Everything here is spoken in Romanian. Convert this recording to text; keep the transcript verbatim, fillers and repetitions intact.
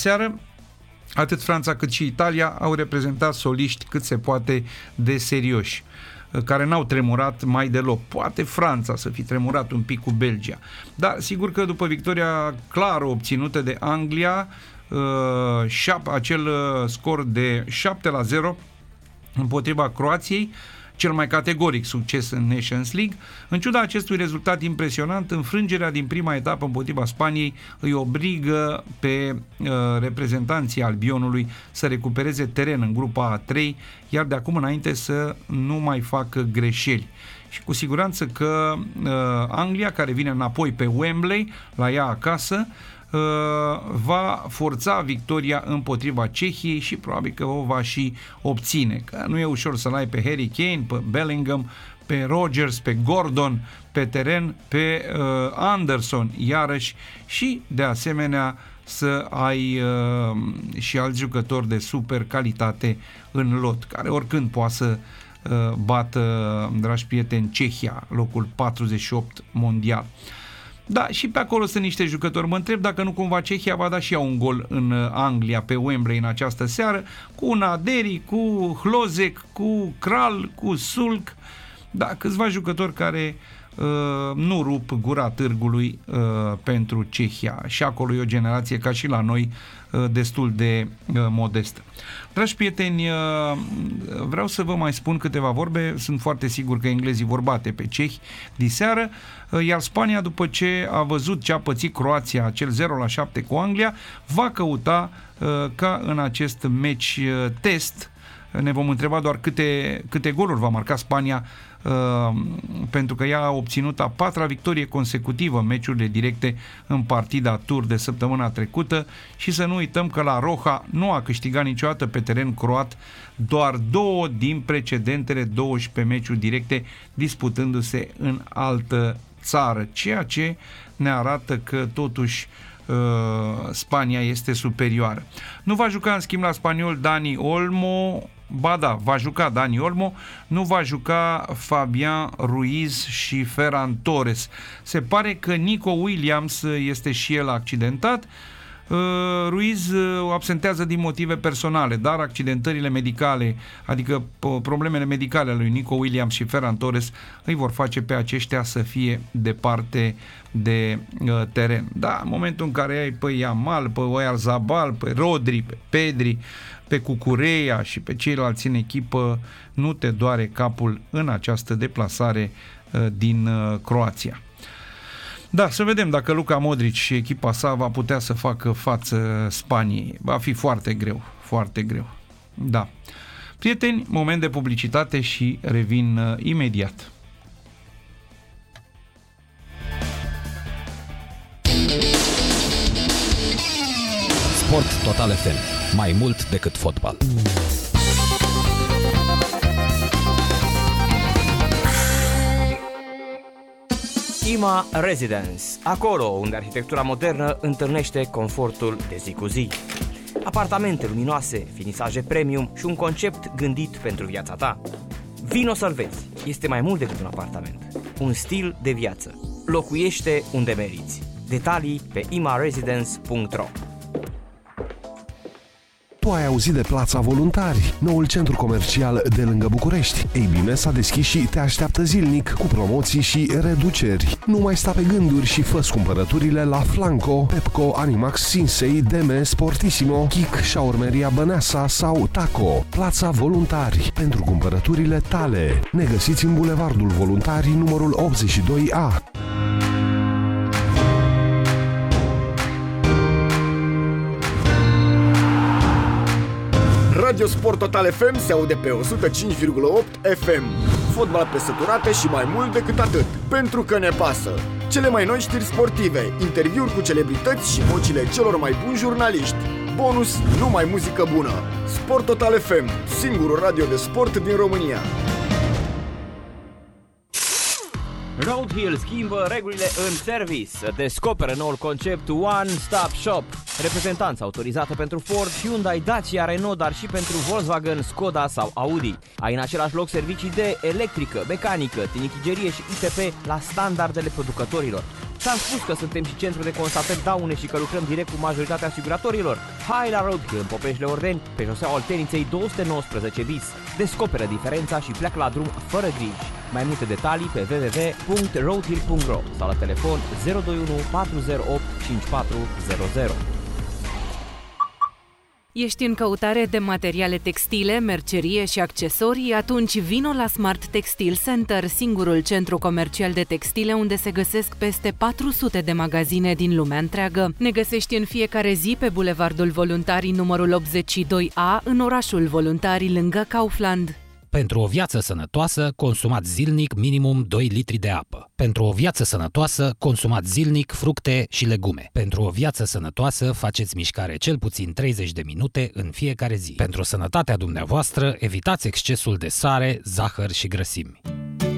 aseară, atât Franța cât și Italia au reprezentat soliști cât se poate de serioși, care n-au tremurat mai deloc. Poate Franța să fi tremurat un pic cu Belgia. Dar sigur că după victoria clară obținută de Anglia, acel scor de șapte la zero împotriva Croației, cel mai categoric succes în Nations League, în ciuda acestui rezultat impresionant, înfrângerea din prima etapă împotriva Spaniei îi obligă pe uh, reprezentanții Albionului să recupereze teren în grupa a trei, iar de acum înainte să nu mai facă greșeli. Și cu siguranță că uh, Anglia, care vine înapoi pe Wembley, la ea acasă, va forța victoria împotriva Cehiei și probabil că o va și obține. Că nu e ușor să-l ai pe Harry Kane, pe Bellingham, pe Rodgers, pe Gordon pe teren, pe uh, Anderson iarăși și de asemenea să ai uh, și alți jucători de super calitate în lot, care oricând poate să uh, bată, dragi prieteni, Cehia, locul patruzeci și opt mondial. Da, și pe acolo sunt niște jucători. Mă întreb dacă nu cumva Cehia va da și ea un gol în Anglia, pe Wembley, în această seară, cu Naderi, cu Hlozek, cu Kral, cu Sulk. Da, câțiva jucători care uh, nu rup gura târgului uh, pentru Cehia. Și acolo e o generație, ca și la noi, uh, destul de uh, modestă. Dragi prieteni, uh, vreau să vă mai spun câteva vorbe. Sunt foarte sigur că englezii vor bate pe cehi diseară, uh, iar Spania, după ce a văzut ce a pățit Croația, acel zero la șapte cu Anglia, va căuta uh, ca în acest meci uh, test. Ne vom întreba doar câte, câte goluri va marca Spania, uh, pentru că ea a obținut a patra victorie consecutivă în meciurile directe în partida tur de săptămâna trecută și să nu uităm că la Roja nu a câștigat niciodată pe teren croat, doar două din precedentele douăsprezece meciuri directe disputându-se în altă țară, ceea ce ne arată că totuși Uh, Spania este superioară. Nu va juca în schimb la spaniol Dani Olmo, ba da, va juca Dani Olmo, nu va juca Fabian Ruiz și Ferran Torres. Se pare că Nico Williams este și el accidentat. Uh, Ruiz uh, absentează din motive personale, dar accidentările medicale, adică uh, problemele medicale ale lui Nico Williams și Ferran Torres îi vor face pe aceștia să fie departe de uh, teren. Da, în momentul în care ai pe Yamal, pe Oyarzabal, pe Rodri, pe Pedri, pe Cucureia și pe ceilalți în echipă, nu te doare capul în această deplasare uh, din uh, Croația. Da, să vedem dacă Luka Modric și echipa sa va putea să facă față Spaniei. Va fi foarte greu, foarte greu. Da. Prieteni, moment de publicitate și revin uh, imediat. Sport Total F M. Mai mult decât fotbal. Ima Residence, acolo unde arhitectura modernă întâlnește confortul de zi cu zi. Apartamente luminoase, finisaje premium și un concept gândit pentru viața ta. Vino să-l vezi, este mai mult decât un apartament, un stil de viață. Locuiește unde meriți. Detalii pe ima residence punct ro. Tu ai auzit de Plața Voluntari, noul centru comercial de lângă București. Ei bine, s-a deschis și te așteaptă zilnic cu promoții și reduceri. Nu mai sta pe gânduri și fă-ți cumpărăturile la Flanco, Pepco, Animax, Sinsei, Deme, Sportissimo, Kik, Șaurmeria Băneasa sau Taco. Plața Voluntari, pentru cumpărăturile tale. Ne găsiți în Bulevardul Voluntarii numărul optzeci și doi A. Radio Sport Total F M se aude pe o sută cinci virgulă opt F M. Fotbal pe săturate și mai mult decât atât, pentru că ne pasă. Cele mai noi știri sportive, interviuri cu celebrități și vocile celor mai buni jurnaliști. Bonus, numai muzică bună. Sport Total F M, singurul radio de sport din România. Roadhill schimbă regulile în service. Descoperă noul concept One Stop Shop. Reprezentanță autorizată pentru Ford, Hyundai, Dacia, Renault, dar și pentru Volkswagen, Skoda sau Audi. Ai în același loc servicii de electrică, mecanică, tinichigerie și I T P la standardele producătorilor. Ți-am spus că suntem și centru de constatări daune și că lucrăm direct cu majoritatea asiguratorilor. Hai la Roadkill în Popeșle Ordeni, pe șoseaua Olteniței două sute nouăsprezece bis. Descoperă diferența și pleacă la drum fără griji. Mai multe detalii pe w w w punct roadkill punct r o sau la telefon zero doi unu patru zero opt cinci patru zero zero. Ești în căutare de materiale textile, mercerie și accesorii? Atunci vino la Smart Textile Center, singurul centru comercial de textile unde se găsesc peste patru sute de magazine din lumea întreagă. Ne găsești în fiecare zi pe Bulevardul Voluntarii numărul optzeci și doi A, în orașul Voluntarii, lângă Kaufland. Pentru o viață sănătoasă, consumați zilnic minimum doi litri de apă. Pentru o viață sănătoasă, consumați zilnic fructe și legume. Pentru o viață sănătoasă, faceți mișcare cel puțin treizeci de minute în fiecare zi. Pentru sănătatea dumneavoastră, evitați excesul de sare, zahăr și grăsimi.